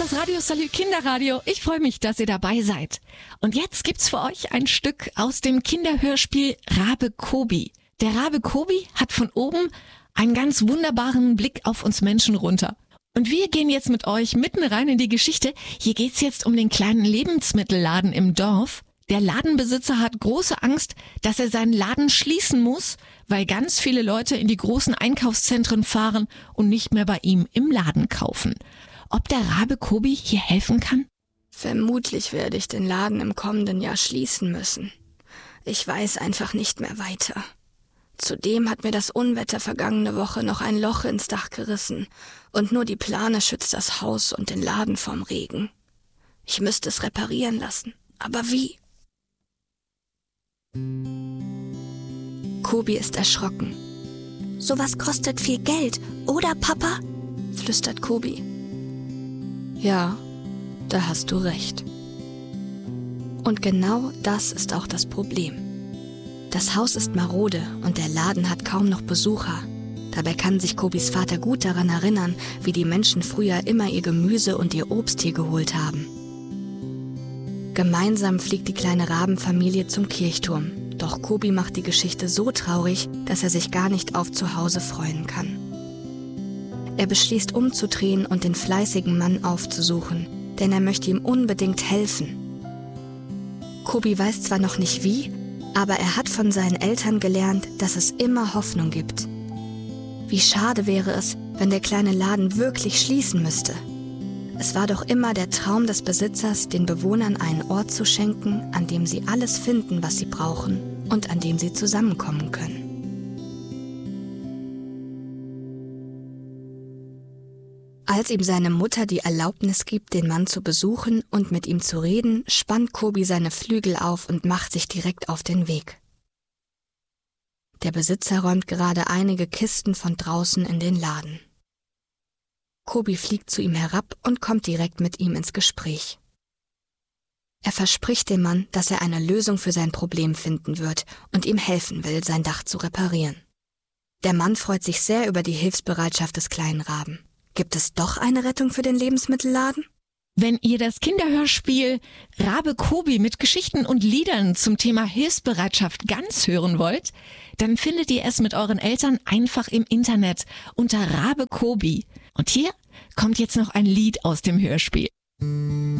das Radio Salü Kinderradio. Ich freue mich, dass ihr dabei seid. Und jetzt gibt's für euch ein Stück aus dem Kinderhörspiel Rabe Kobi. Der Rabe Kobi hat von oben einen ganz wunderbaren Blick auf uns Menschen runter. Und wir gehen jetzt mit euch mitten rein in die Geschichte. Hier geht's jetzt um den kleinen Lebensmittelladen im Dorf. Der Ladenbesitzer hat große Angst, dass er seinen Laden schließen muss, weil ganz viele Leute in die großen Einkaufszentren fahren und nicht mehr bei ihm im Laden kaufen. Ob der Rabe Kobi hier helfen kann? Vermutlich werde ich den Laden im kommenden Jahr schließen müssen. Ich weiß einfach nicht mehr weiter. Zudem hat mir das Unwetter vergangene Woche noch ein Loch ins Dach gerissen und nur die Plane schützt das Haus und den Laden vorm Regen. Ich müsste es reparieren lassen, aber wie? Kobi ist erschrocken. Sowas kostet viel Geld, oder Papa? Flüstert Kobi. Ja, da hast du recht. Und genau das ist auch das Problem. Das Haus ist marode und der Laden hat kaum noch Besucher. Dabei kann sich Kobis Vater gut daran erinnern, wie die Menschen früher immer ihr Gemüse und ihr Obst hier geholt haben. Gemeinsam fliegt die kleine Rabenfamilie zum Kirchturm. Doch Kobi macht die Geschichte so traurig, dass er sich gar nicht auf zu Hause freuen kann. Er beschließt umzudrehen und den fleißigen Mann aufzusuchen, denn er möchte ihm unbedingt helfen. Kobi weiß zwar noch nicht wie, aber er hat von seinen Eltern gelernt, dass es immer Hoffnung gibt. Wie schade wäre es, wenn der kleine Laden wirklich schließen müsste. Es war doch immer der Traum des Besitzers, den Bewohnern einen Ort zu schenken, an dem sie alles finden, was sie brauchen und an dem sie zusammenkommen können. Als ihm seine Mutter die Erlaubnis gibt, den Mann zu besuchen und mit ihm zu reden, spannt Kobi seine Flügel auf und macht sich direkt auf den Weg. Der Besitzer räumt gerade einige Kisten von draußen in den Laden. Kobi fliegt zu ihm herab und kommt direkt mit ihm ins Gespräch. Er verspricht dem Mann, dass er eine Lösung für sein Problem finden wird und ihm helfen will, sein Dach zu reparieren. Der Mann freut sich sehr über die Hilfsbereitschaft des kleinen Raben. Gibt es doch eine Rettung für den Lebensmittelladen? Wenn ihr das Kinderhörspiel Rabe Kobi mit Geschichten und Liedern zum Thema Hilfsbereitschaft ganz hören wollt, dann findet ihr es mit euren Eltern einfach im Internet unter Rabe Kobi. Und hier kommt jetzt noch ein Lied aus dem Hörspiel.